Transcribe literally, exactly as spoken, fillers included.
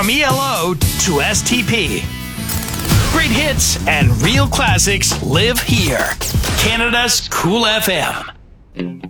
From E L O to S T P. Great hits and real classics live here. Canada's Cool F M.